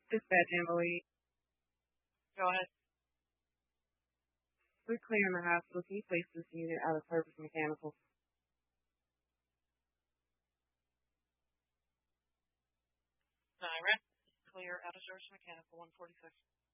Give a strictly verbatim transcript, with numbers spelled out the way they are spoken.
Dispatch Emily. Go ahead. We're clear in the hospital. Can you place this unit out of service mechanical? Siren. Clear out of service mechanical one forty-six.